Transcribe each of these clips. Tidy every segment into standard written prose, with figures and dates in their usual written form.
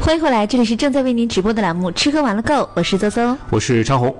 欢迎回来，这里是正在为您直播的栏目吃喝玩乐购，我是邹邹， 我是张红。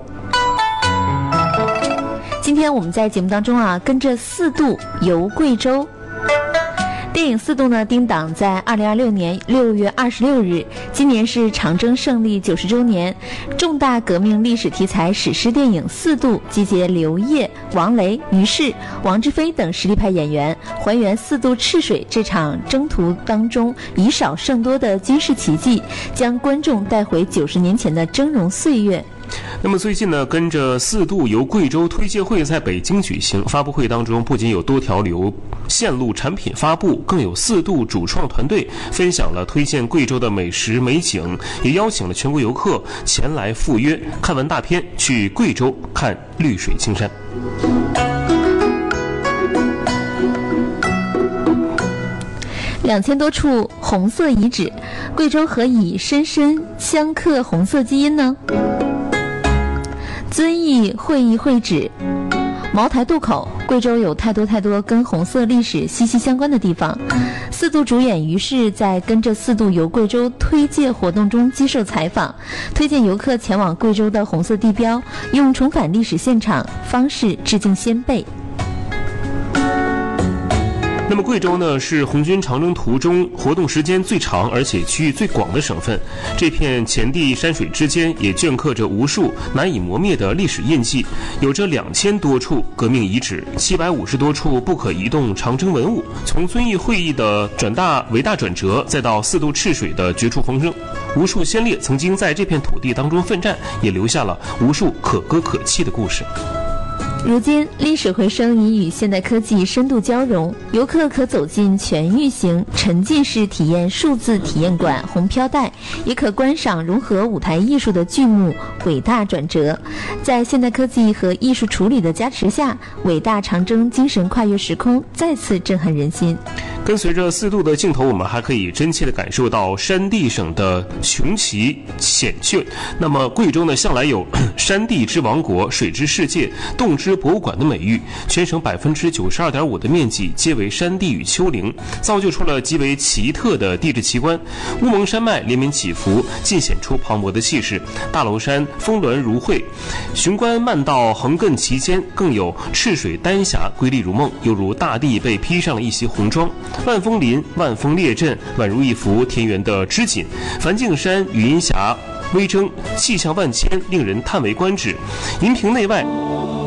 今天我们在节目当中跟着4渡游贵州。电影4渡呢定档在2026年6月26日，今年是长征胜利90周年，重大革命历史题材史诗电影4渡集结刘烨、王雷、于适、王志飞等实力派演员，还原4渡赤水这场征途当中以少胜多的军事奇迹，将观众带回90年前的峥嵘岁月。 那么最近呢，跟着4渡游贵州推介会在北京举行，发布会当中不仅有多条线路产品发布，更有4渡主创团队分享了推荐贵州的美食美景，也邀请了全国游客前来赴约看完大片，去贵州看绿水青山。 2000多处红色遗址，贵州何以深深镶刻红色基因呢？遵义会议会址，茅台渡口，贵州有太多跟红色历史息息相关的地方。4渡主演于适在跟着4渡游贵州推介活动中接受采访，推荐游客前往贵州的红色地标，用重返历史现场方式致敬先辈。 那么贵州呢，是红军长征途中活动时间最长而且区域最广的省份，这片前地山水之间也镌刻着无数难以磨灭的历史印记，有着2000多处革命遗址，750多处不可移动长征文物，从遵义会议的伟大转折，再到4渡赤水的绝处逢生，无数先烈曾经在这片土地当中奋战，也留下了无数可歌可泣的故事。 如今历史回声已与现代科技深度交融，游客可走进全域型沉浸式体验数字体验馆红飘带，也可观赏融合舞台艺术的剧目伟大转折。在现代科技和艺术处理的加持下，伟大长征精神跨越时空，再次震撼人心。 跟随着4渡的镜头，我们还可以真切地感受到山地省的雄奇险峻。那么贵州呢，向来有山地之王国、水之世界、动之博物馆的美誉，全省92.5%的面积皆为山地与丘陵，造就出了极为奇特的地质奇观。乌蒙山脉连绵起伏，尽显出磅礴的气势；大娄山峰峦如绘，雄关漫道横亘其间，更有赤水丹霞瑰丽如梦，犹如大地被披上了一袭红装。万峰林、万峰列阵，宛如一幅田园的织锦；梵净山、语音峡微争，气象万千，令人叹为观止。银屏内外，